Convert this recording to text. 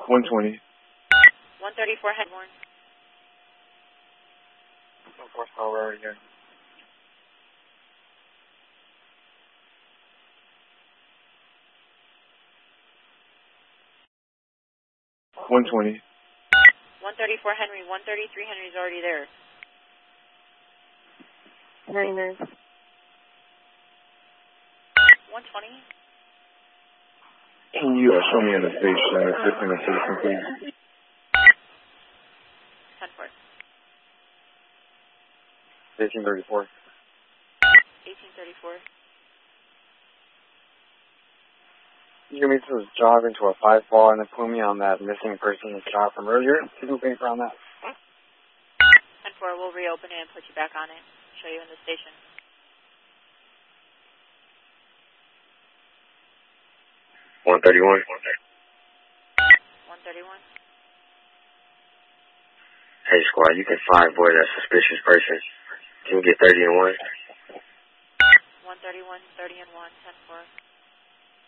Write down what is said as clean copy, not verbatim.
120. 134 Headborn. 4 Star, we're already here. 120. 134 Henry. 133 Henry's already there. 99. 120. Can you show me in the station, assisting a citizen, please? 10-4. 1834. 1834. You can meet this job into a 5-ball and then put me on that missing person job from earlier. Take a paper on that. 10-4, we'll reopen it and put you back on it. Show you in the station. 131. 131. Hey, squad, you can find boy that suspicious person. Can we get 30 and 1? 131, 30 and 1, 10-4.